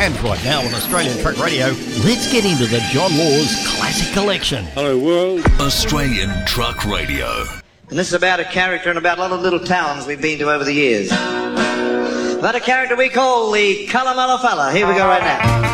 And right now on Australian Truck Radio, let's get into the John Laws Classic Collection. Hello world. Australian Truck Radio. And this is about a character and about a lot of little towns we've been to over the years. About a character we call the Colourmella Fella. Here we go right now.